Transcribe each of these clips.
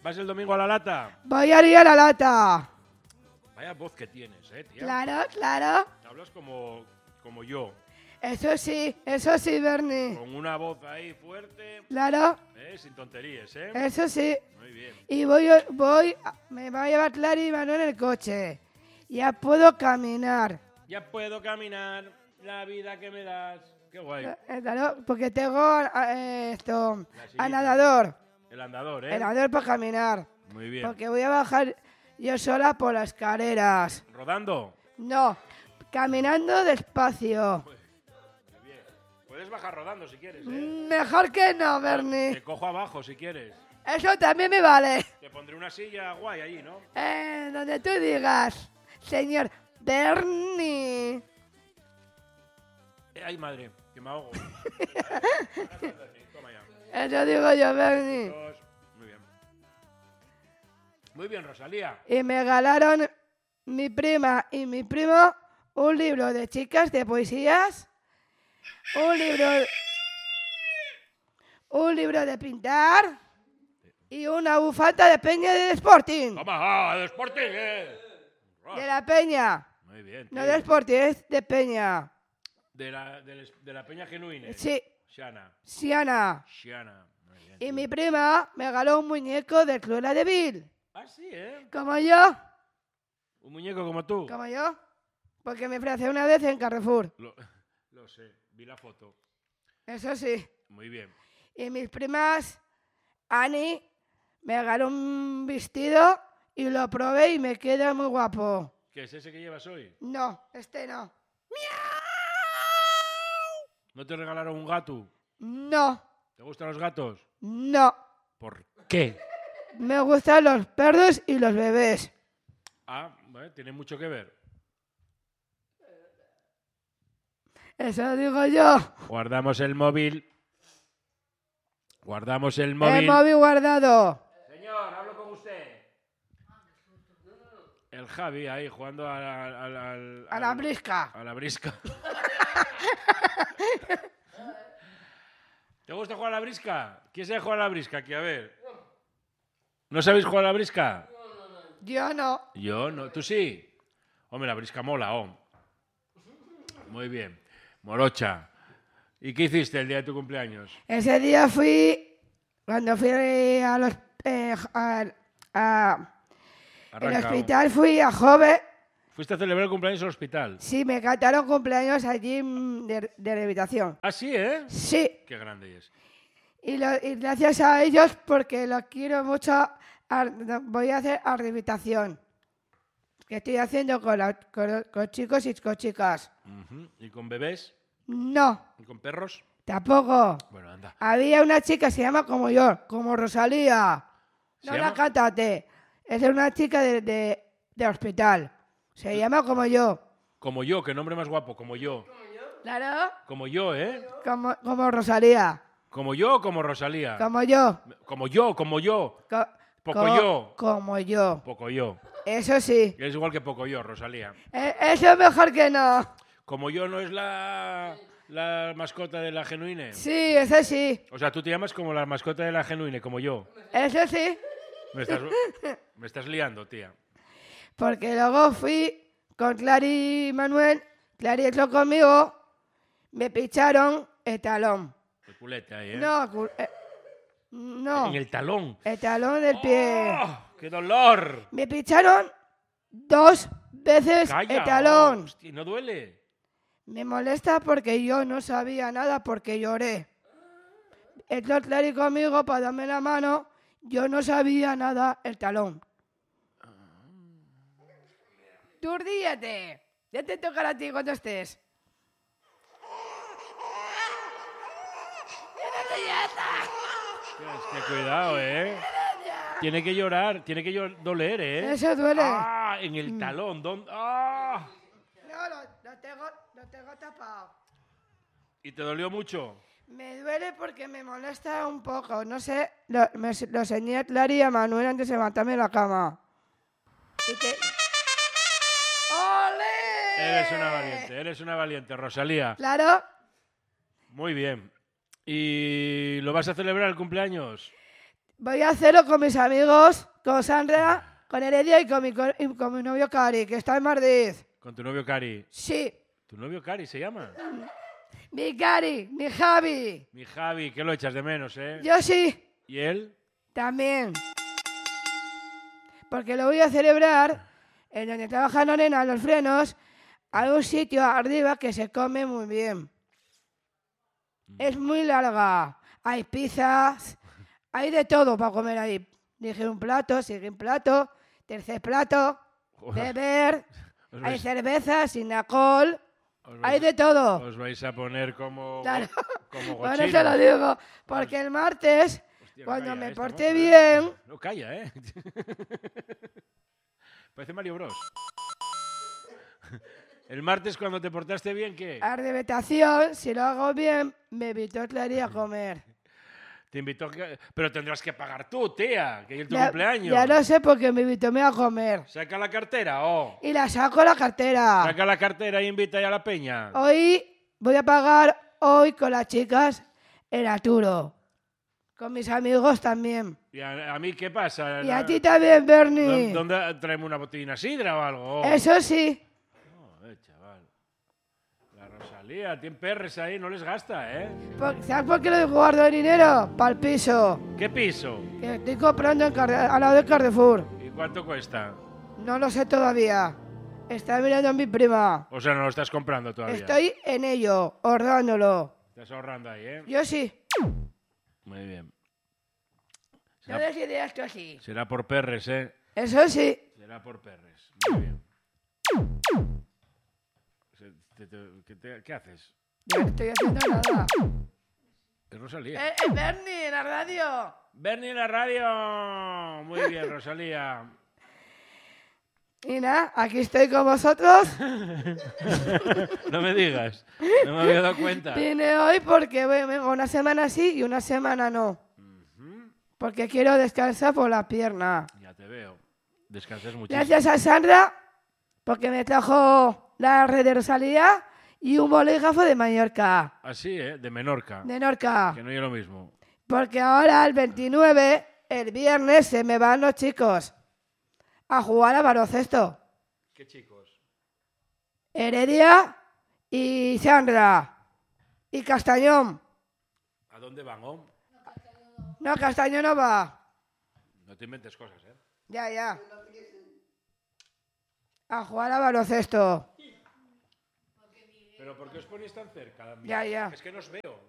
¿Vas el domingo a la lata? Voy a ir a la lata. Vaya voz que tienes, tía. Claro, claro. Hablas como yo, Eso sí, Bernie. con una voz ahí fuerte, Claro, sin tonterías, eso sí. Muy bien. Y me va a llevar Clara y Manuel en el coche. Ya puedo caminar. Ya puedo caminar, la vida que me das. Qué guay. Claro, porque tengo esto, La sillita. a nadador. El andador, El nadador para caminar. Muy bien. Porque voy a bajar yo sola por las escaleras. ¿Rodando? No, caminando despacio. Muy bien. Puedes bajar rodando si quieres, Mejor que no, Te Bernie. cojo abajo si quieres. Eso también me vale. Te pondré una silla guay allí, ¿no? Donde tú digas, señor Bernie. Ay, madre, que me ahogo. Toma ya. Eso digo yo, Bernie. Dos. Muy bien. Muy bien, Rosalía. Y me regalaron mi prima y mi primo un libro de chicas de poesías, un libro de pintar y una bufanda de Peña de Sporting. Toma, de Sporting, De la Peña. Muy bien. No tío. de Sporting, es de Peña. De la Peña Genuine. Sí, Shana. Siana. Shiana. Muy bien. Y tío. mi prima me regaló un muñeco de Cruella de Vil. Ah, sí, Como yo, Un muñeco como tú. como yo. Porque me ofreció una vez en Carrefour. Lo sé, vi la foto. Eso sí. Muy bien. Y mis primas, Ani, me regaló un vestido y lo probé y me queda muy guapo. ¿Qué es ese que llevas hoy? No, este no. ¿No te regalaron un gato? No, ¿Te gustan los gatos? no. ¿Por qué? Me gustan los perros y los bebés. Ah, bueno, tiene mucho que ver. Eso digo yo. Guardamos el móvil. Guardamos el El móvil. móvil guardado. Señor, hablo con usted. El Javi ahí jugando A la brisca. a la brisca. ¿Te gusta jugar a la brisca? ¿Quién sabe jugar a la brisca aquí? A ver. ¿No sabéis jugar a la brisca? Yo no. Yo no. ¿Tú sí? Hombre, la brisca mola, Muy bien. Morocha. ¿Y qué hiciste el día de tu cumpleaños? Ese día cuando fui a los, el Arranca. hospital, fui a Jove. ¿Fuiste a celebrar el cumpleaños al hospital? Sí, me cantaron cumpleaños allí de rehabilitación. Ah, sí, Sí, Qué grande es. y gracias a ellos, porque los quiero mucho, voy a hacer rehabilitación. Que estoy haciendo con chicos y con chicas. Ujú. ¿Y con bebés? No, ¿Y con perros? tampoco. Bueno, anda. Había una chica que se llama como yo, como Rosalía. ¿Se No llama? la cántate. Es una chica de hospital. Se llama como yo. Como yo, qué nombre más guapo, como yo. Claro. Como yo, Como Rosalía. Como yo o como Rosalía. Como yo. Como yo, como yo. Co- Pocoyo. Como yo. Poco yo. Eso sí. Es igual que poco yo, Rosalía. Eso es mejor que no. Como yo no es la mascota de la Genuine. Sí, eso sí. O sea, tú te llamas como la mascota de la Genuine, como yo. Eso sí. Me estás liando, tía. Porque luego fui con Clary y Manuel. Clary entró conmigo. Me picharon el talón. El culete ahí, No, En el talón. el talón del pie. ¡Oh! ¡Qué dolor! Me picharon 2 veces ¡Calla! el talón. Hostia, ¿no duele? Me molesta porque yo no sabía nada porque lloré. Entró Clary conmigo para darme la mano. Yo no sabía nada el talón. Tú ríete. Ya te tocará a ti cuando estés. Es que cuidado, Tiene que llorar, tiene que doler, Eso duele. ¡Ah! En el talón. ¡Ah! No, lo tengo tapado. ¿Y te dolió mucho? Me duele porque me molesta un poco. No sé, lo enseñé a Clary y a Manuel antes de levantarme de la cama. ¡Ole! Eres una valiente, Rosalía. Claro. Muy bien. ¿Y lo vas a celebrar el cumpleaños? Voy a hacerlo con mis amigos, con Sandra, con Heredia y con mi novio Cari, que está en Madrid. Con tu novio Cari. Sí, ¿Tu novio Cari se llama? mi Cari, mi Javi. Mi Javi, que lo echas de menos, ¿eh? Yo sí, ¿Y él? también. Porque lo voy a celebrar en donde trabaja Lorena, los frenos, hay un sitio arriba que se come muy bien. Es muy larga. Hay pizzas, hay de todo para comer ahí. Dije un plato, sigue un plato, tercer plato, beber, Os hay vais, cerveza sin alcohol, os hay vais- de todo. os vais a poner como, Claro. como Por gochinos. eso lo digo, porque el martes, Hostia, no cuando calla me esta porté moza, bien, No calla, ¿eh? Parece Mario Bros. El martes, cuando te portaste bien, ¿qué? a alimentación, si lo hago bien, me invitó a comer. Te invitó... Pero tendrás que pagar tú, tía, que es tu Ya, cumpleaños. ya lo sé porque me invitó a comer. Saca la cartera, oh. Y la saco la cartera. Saca la cartera e invita ya a la peña. Hoy voy a pagar hoy con las chicas el Arturo. Con mis amigos también. ¿Y a mí qué pasa? Y a ti también, Bernie. ¿Dónde traemos una botellina sidra o algo? Oh. Eso sí. Chaval. La Rosalía, tiene perres ahí, no les gasta, ¿eh? ¿Sabes por qué le guardo el dinero? Para el piso. ¿Qué piso? Que estoy comprando al lado de Carrefour. ¿Y cuánto cuesta? No lo sé todavía. Está mirando a mi prima. O sea, no lo estás comprando todavía. Estoy en ello, ahorrándolo. Estás ahorrando ahí, ¿eh? Yo sí. Muy bien. No decidí esto así. Será por perres, ¿eh? Eso sí. Será por perres. Muy bien. ¿Qué haces? Yo no estoy haciendo nada. Es Rosalía. Bernie, en la radio. Bernie en la radio. Muy bien, Rosalía. Y nada, aquí estoy con vosotros. No me digas. No me había dado cuenta. Vine hoy porque vengo una semana sí y una semana no. Porque quiero descansar por la pierna. Ya te veo. Descansas muchísimo. Gracias a Sandra, porque me trajo la red de Rosalía y un bolígrafo de Mallorca. Así, ¿eh? De Menorca. De Norca. Que no es lo mismo. Porque ahora el 29, el viernes, se me van los chicos a jugar a baloncesto. ¿Qué chicos? Heredia y Sandra. Y Castañón. ¿A dónde van, oh? No, Castañón no va. No te inventes cosas, ¿eh? Ya. A jugar a baloncesto. ¿Pero por qué os ponéis tan cerca? Ya. Es que no os veo.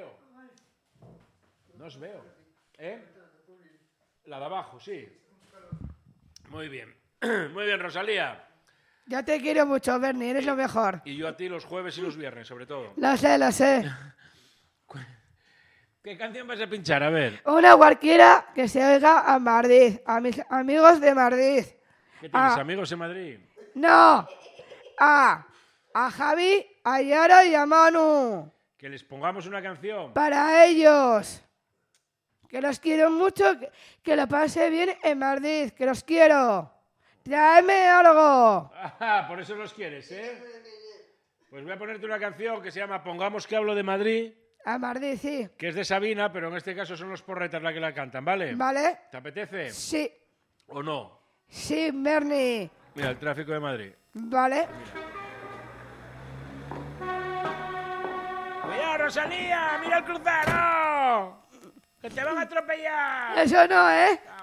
No os veo. ¿Eh? La de abajo, sí. Muy bien. Muy bien, Rosalía. Yo te quiero mucho, Bernie, eres lo mejor. Y yo a ti los jueves y los viernes, sobre todo. Lo sé. ¿Qué canción vas a pinchar? A ver. Una cualquiera que se oiga a Madrid, a mis amigos de Madrid. ¿Qué tienes, amigos en Madrid? No, a Javi, a Yara y a Manu. Que les pongamos una canción. Para ellos. Que los quiero mucho, que lo pase bien en Madrid, que los quiero. Tráeme algo. Ah, por eso los quieres, ¿eh? Pues voy a ponerte una canción que se llama Pongamos que hablo de Madrid, A Madrid, sí. que es de Sabina, pero en este caso son los Porretas la que la cantan, ¿vale? ¿Vale? ¿Te apetece? Sí. ¿O no? Sí, Bernie. Mira, el tráfico de Madrid. ¿Vale? ¡Cuidado, Rosalía! ¡Mira el cruzado! ¡Que te van a atropellar! Eso no, ¿eh?